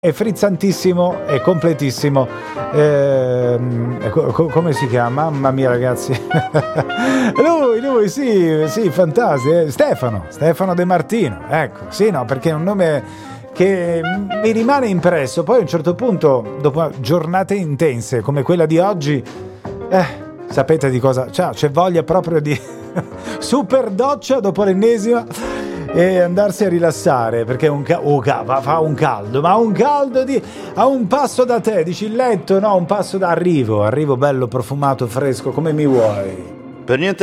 è frizzantissimo, è completissimo. Come si chiama? Mamma mia, ragazzi. lui, sì, fantastico. Stefano De Martino. Ecco, sì, no, perché è un nome che mi rimane impresso. Poi a un certo punto, dopo giornate intense come quella di oggi, sapete di cosa? Cioè, c'è voglia proprio di super doccia dopo l'ennesima e andarsi a rilassare, perché fa un caldo, ma un caldo a un passo da te, dici il letto, no, un passo da arrivo bello profumato, fresco, come mi vuoi. Per niente